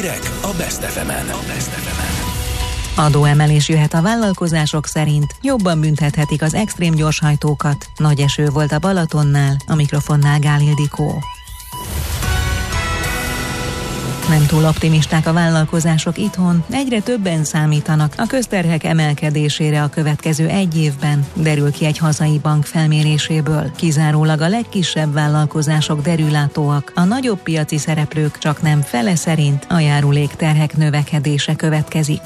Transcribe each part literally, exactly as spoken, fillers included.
Hírek a Best ef emen. A Best ef emen. Adóemelés jöhet a vállalkozások szerint, jobban büntethetik az extrém gyorshajtókat. Nagy eső volt a Balatonnál, a mikrofonnál Gál Ildikó. Nem túl optimisták a vállalkozások itthon, egyre többen számítanak a közterhek emelkedésére a következő egy évben, derül ki egy hazai bank felméréséből. Kizárólag a legkisebb vállalkozások derülátóak, a nagyobb piaci szereplők csak nem fele szerint a járulékterhek növekedése következik.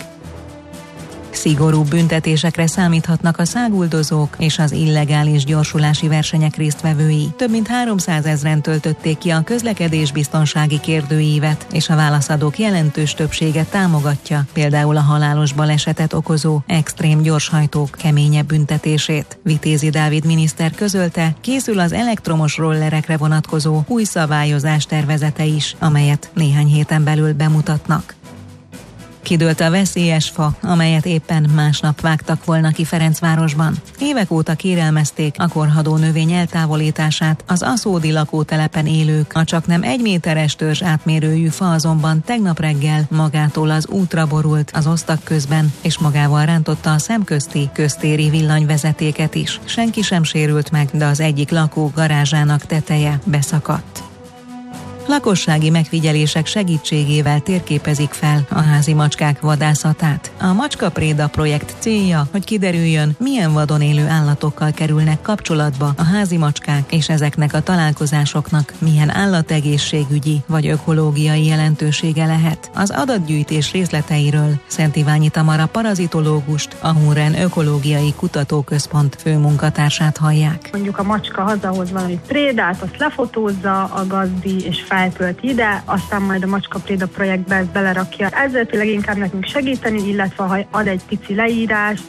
Szigorúbb büntetésekre számíthatnak a száguldozók és az illegális gyorsulási versenyek résztvevői. Több mint háromszázezren töltötték ki a közlekedésbiztonsági kérdőívet, és a válaszadók jelentős többsége támogatja például a halálos balesetet okozó extrém gyorshajtók keményebb büntetését. Vitézi Dávid miniszter közölte, készül az elektromos rollerekre vonatkozó új szabályozás tervezete is, amelyet néhány héten belül bemutatnak. Kidőlt a veszélyes fa, amelyet éppen másnap vágtak volna ki Ferencvárosban. Évek óta kérelmezték a korhadó növény eltávolítását, az aszódi lakótelepen élők, a csaknem egy méteres törzs átmérőjű fa azonban tegnap reggel magától az útra borult az osztag közben, és magával rántotta a szemközti köztéri villanyvezetéket is. Senki sem sérült meg, de az egyik lakó garázsának teteje beszakadt. Lakossági megfigyelések segítségével térképezik fel a házi macskák vadászatát. A Macskapréda projekt célja, hogy kiderüljön, milyen vadon élő állatokkal kerülnek kapcsolatba a házi macskák, és ezeknek a találkozásoknak milyen állategészségügyi vagy ökológiai jelentősége lehet. Az adatgyűjtés részleteiről Szent Iványi Tamara parazitológust, a Hunren Ökológiai Kutatóközpont főmunkatársát hallják. Mondjuk a macska hazahoz valami prédát, azt lefotózza a gazdi, és feltölti ide, aztán majd a Macskapréda projektbe ezt belerakja. Ezzel leginkább nekünk segíteni, illetve ha ad egy pici leírást.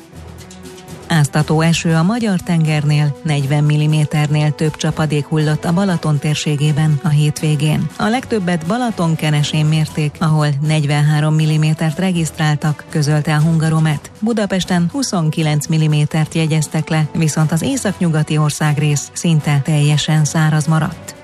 Áztató eső a Magyar-tengernél, negyven milliméternél több csapadék hullott a Balaton térségében a hétvégén. A legtöbbet Balatonkenesén mérték, ahol negyvenhárom millimétert regisztráltak, közölte a Hungaromet. Budapesten huszonkilenc millimétert jegyeztek le, viszont az északnyugati országrész szinte teljesen száraz maradt.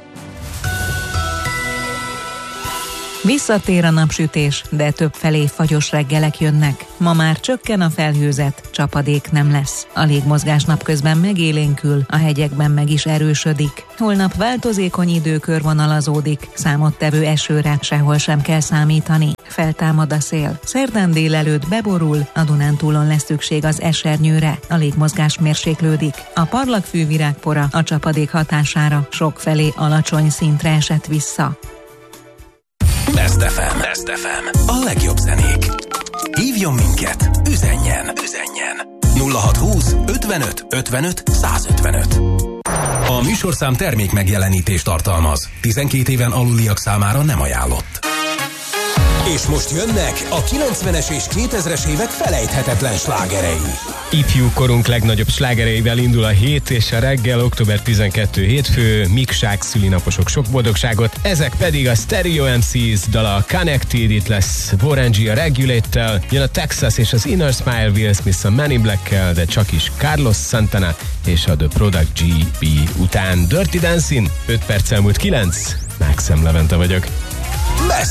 Visszatér a napsütés, de többfelé fagyos reggelek jönnek. Ma már csökken a felhőzet, csapadék nem lesz. A légmozgás napközben megélénkül, a hegyekben meg is erősödik. Holnap változékony idő körvonalazódik, számottevő esőre sehol sem kell számítani. Feltámad a szél. Szerdán délelőtt beborul, a Dunántúlon lesz szükség az esernyőre. A légmozgás mérséklődik. A parlagfű virágpora a csapadék hatására sokfelé alacsony szintre esett vissza. Best ef em. Best ef em. A legjobb zenék. Hívjon minket, üzenjen, üzenjen. nulla hat húsz ötvenöt ötvenöt százötvenöt. A műsorszám termék megjelenítést tartalmaz. tizenkét éven aluliak számára nem ajánlott. És most jönnek a kilencvenes és kétezres évek felejthetetlen slágerei. Ifjú korunk legnagyobb slágereivel indul a hét, és a reggel október tizenkettő hétfő, Miksák szülinaposok sok boldogságot, ezek pedig a Stereo em cés dala a Connected, itt lesz Warren G a Regulate-tel, jön a Texas és az Inner Smile, Will Smith a Man in Black-kel, de csak is Carlos Santana és a The Product gé bé után. Dirty Dancing, öt perccel múlt kilenc, Mákszem Levente vagyok.